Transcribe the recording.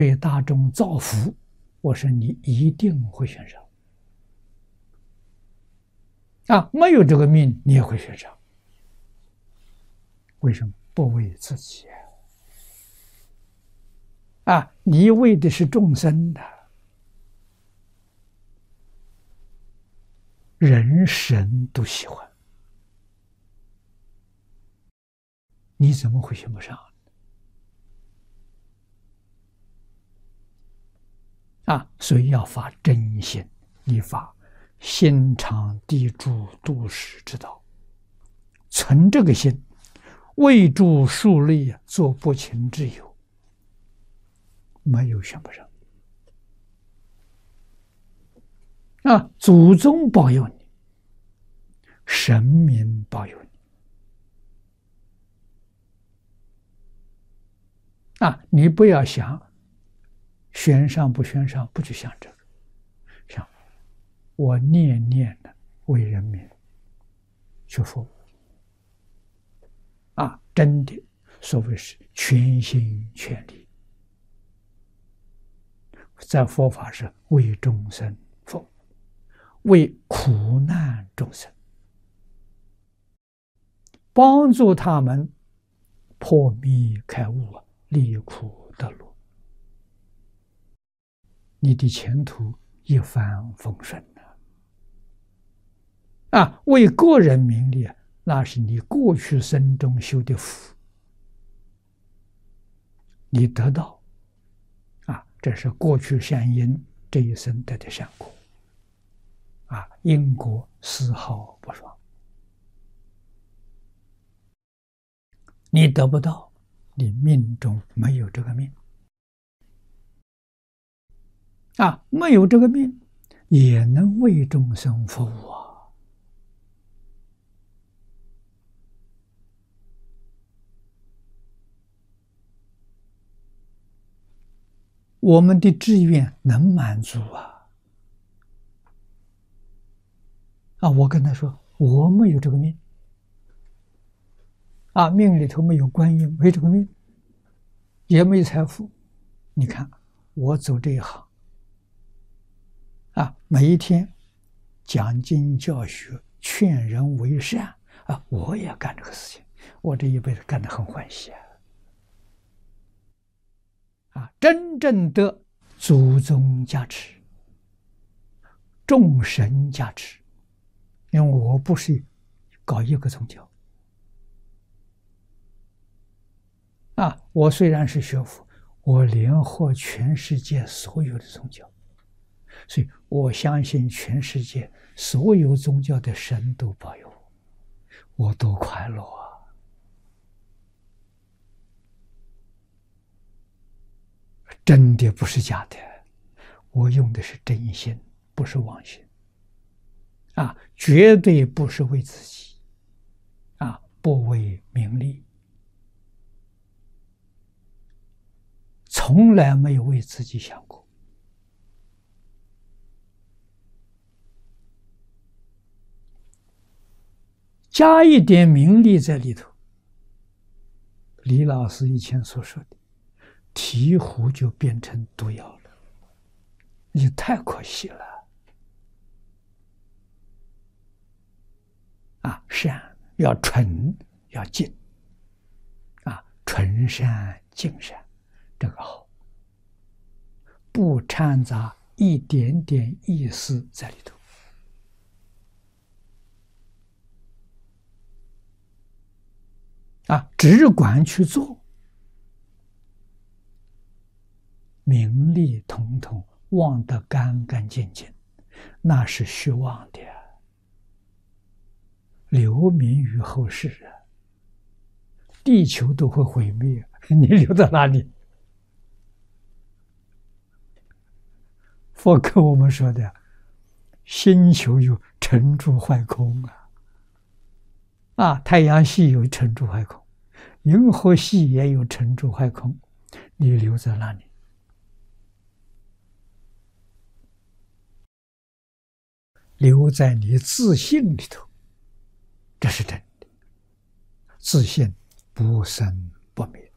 为大众造福，我说你一定会选上。没有这个命，你也会选上。为什么？不为自己你为的是众生的，人神都喜欢，你怎么会选不上？所以要发真心，你发心常地诸度世之道，存这个心，为诸树立，做不勤之友，没有选不上。祖宗保佑你，神明保佑你。你不要想选上不选上，不去想这个，想我念念的为人民去服务。真的所谓是全心全力，在佛法是为众生服务，为苦难众生，帮助他们破迷开悟，离苦得乐，你的前途一帆风顺为个人名利，那是你过去生中修的福，你得到这是过去善因，这一生得的善果因果丝毫不爽。你得不到，你命中没有这个命没有这个命也能为众生服务我们的志愿能满足我跟他说，我没有这个命命里头没有官运，没这个命，也没有财富。你看我走这一行每一天讲经教学，劝人为善我也干这个事情，我这一辈子干得很欢喜真正得祖宗加持，众神加持。因为我不是搞一个宗教我虽然是学佛，我联合全世界所有的宗教，所以我相信全世界所有宗教的神都保佑我多快乐真的不是假的，我用的是真心，不是妄心绝对不是为自己不为名利，从来没有为自己想过加一点名利在里头。李老师以前所说的醍醐就变成毒药了，你太可惜了善要纯要净纯善净善，这个好，不掺杂一点点意思在里头只管去做，名利统统忘得干干净净，那是虚妄的留名于后世地球都会毁灭，你留在哪里？佛跟我们说的星球有成住坏空太阳系有成住坏空，银河系也有成住坏空，你留在那里？留在你自信里头，这是真的。自信不生不灭。